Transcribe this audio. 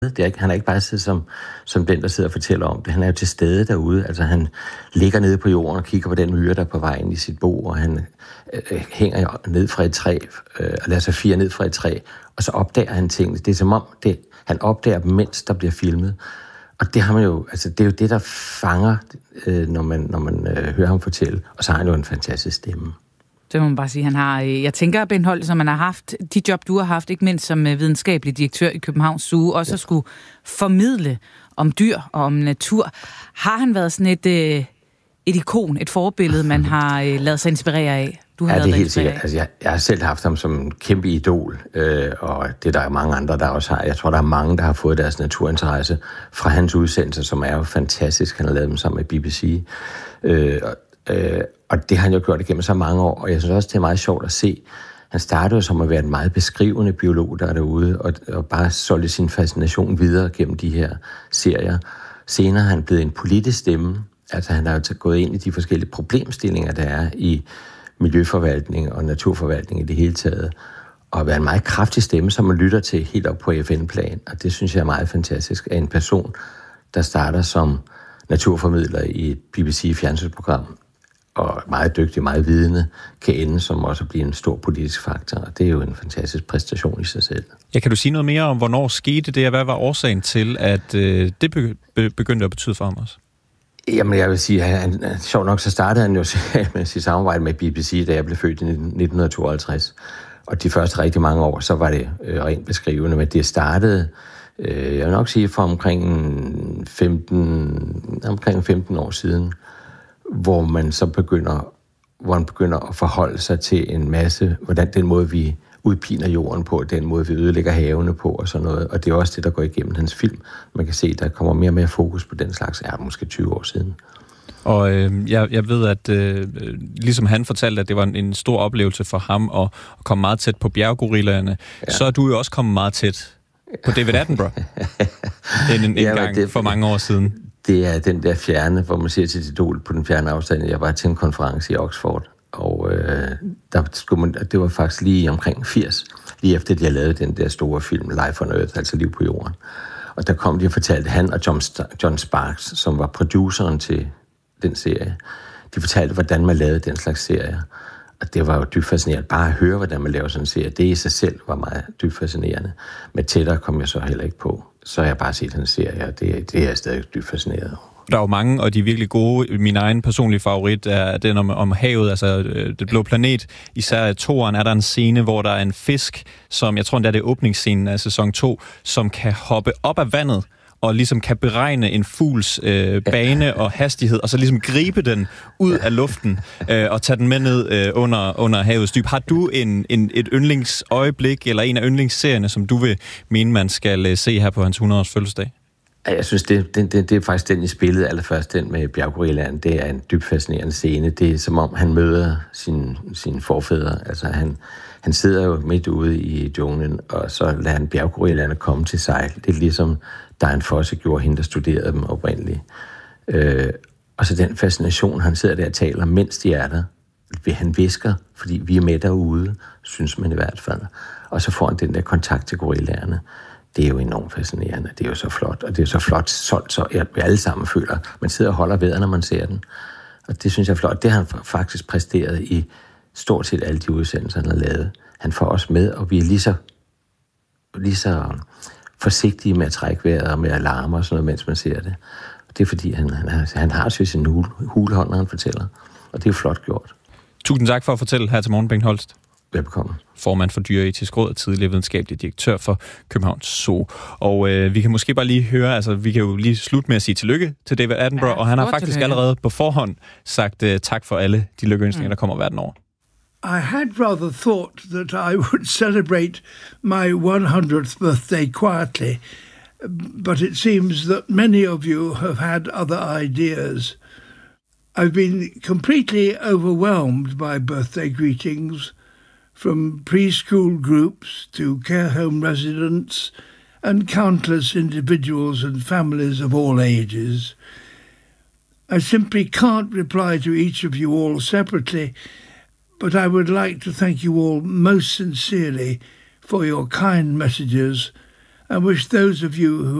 Han er ikke bare siddet som den, der sidder og fortæller om det. Han er jo til stede derude. Altså, han ligger nede på jorden og kigger på den myre, der er på vej ind i sit bo, og han hænger ned fra et træ, og lader sig fire ned fra et træ, og så opdager han tingene. Det er som om, han opdager dem, mens der bliver filmet. Og det har man jo, altså, det er jo det, der fanger, når man hører ham fortælle. Og så har han jo en fantastisk stemme. Det må man bare sige, han har. Jeg tænker, Bent Holst, som man har haft, de job, du har haft, ikke mindst som videnskabelig direktør i Københavns Zoo, også at skulle formidle om dyr og om natur. Har han været sådan et ikon, et forbillede, man har ladet sig inspirere af? Du har det er helt sikkert. Altså, jeg har selv haft ham som en kæmpe idol, og det der er mange andre, der også har. Jeg tror, der er mange, der har fået deres naturinteresse fra hans udsendelser, som er jo fantastisk. Han har lavet dem sammen med BBC. Og det har han jo gjort igennem så mange år, og jeg synes også, det er meget sjovt at se. Han startede jo som at være en meget beskrivende biolog, der er derude, og bare solgte sin fascination videre gennem de her serier. Senere er han blevet en politisk stemme. Altså han har jo gået ind i de forskellige problemstillinger, der er i miljøforvaltning og naturforvaltning i det hele taget, og været en meget kraftig stemme, som man lytter til helt op på FN-plan. Og det synes jeg er meget fantastisk, af en person, der starter som naturformidler i et BBC-fjernsynsprogram, og meget dygtig, meget vidende, kan ende som også blive en stor politisk faktor. Og det er jo en fantastisk præstation i sig selv. Ja, kan du sige noget mere om, hvornår skete det, og hvad var årsagen til, at det begyndte at betyde for ham også? Jamen, jeg vil sige, at sjovt nok, så startede han jo med sit samarbejde med BBC, da jeg blev født i 1952. Og de første rigtig mange år, så var det rent beskrivende, men det startede, jeg vil nok sige, for omkring 15 år siden, hvor man så begynder at forholde sig til en masse, hvordan den måde, vi udpiner jorden på, den måde, vi ødelægger havene på og sådan noget. Og det er også det, der går igennem hans film. Man kan se, der kommer mere og mere fokus på den slags, måske 20 år siden. Og jeg ved, at ligesom han fortalte, at det var en stor oplevelse for ham at komme meget tæt på bjerggorillaerne, så er du jo også kommet meget tæt på David Attenborough en gang for mange år siden. Det er den der fjerne, hvor man siger til sit idol på den fjerne afstand. Jeg var til en konference i Oxford, og det var faktisk lige omkring 80, lige efter de havde lavet den der store film Life on Earth, altså Liv på jorden. Og der kom de og fortalte, han og John Sparks, som var produceren til den serie, de fortalte, hvordan man lavede den slags serier. Og det var jo dybt fascinerende. Bare at høre, hvordan man laver sådan en serie, det i sig selv var meget dybt fascinerende. Men tættere kom jeg så heller ikke på. Så har jeg bare set den serie, og det er jeg stadig dybt fascineret over. Der er jo mange, og de virkelig gode. Min egen personlige favorit er den om havet, altså det blå planet. Især i toeren er der en scene, hvor der er en fisk, som jeg tror, det er åbningsscenen af sæson 2, som kan hoppe op af vandet, og ligesom kan beregne en fugls bane og hastighed, og så ligesom gribe den ud af luften, og tage den med ned under havets dyb. Har du et yndlingsøjeblik, eller en af yndlingsserierne, som du vil mene, man skal se her på hans 100-års fødselsdag? Jeg synes, det er faktisk den, I spillede allerførst, den med bjerggorillaen. Det er en dybt fascinerende scene. Det er som om, han møder sine forfædre. Altså, han sidder jo midt ude i junglen, og så lader han bjerggorillaerne komme til sig. Det er ligesom Dian Fossey gjorde, hende, der studerede dem oprindeligt. Og så den fascination, han sidder der og taler, mens de er der. Han visker, fordi vi er med derude, synes man i hvert fald. Og så får han den der kontakt til gorillaerne. Det er jo enormt fascinerende. Det er jo så flot, og det er så flot solgt, så vi alle sammen føler, man sidder og holder ved, når man ser den. Og det synes jeg er flot. Det har han faktisk præsteret i stort set alle de udsendelser, han har lavet. Han får os med, og vi er lige så forsigtige med at trække vejret og med at larme og sådan noget, mens man ser det. Og det er fordi, han har jo sin hulehånd, når han fortæller. Og det er jo flot gjort. Tusind tak for at fortælle her til morgen, Bengt Holst. Velbekomme. Formand for Dyreetisk Råd og tidligere videnskabelig direktør for Københavns Zoo. Og vi kan måske bare lige høre, altså vi kan jo lige slutte med at sige tillykke til David Attenborough, og han har faktisk allerede på forhånd sagt tak for alle de lykkeønskninger, der kommer verden over. I had rather thought that I would celebrate my 100th birthday quietly, but it seems that many of you have had other ideas. I've been completely overwhelmed by birthday greetings, from preschool groups to care home residents and countless individuals and families of all ages. I simply can't reply to each of you all separately, but I would like to thank you all most sincerely for your kind messages I wish those of you who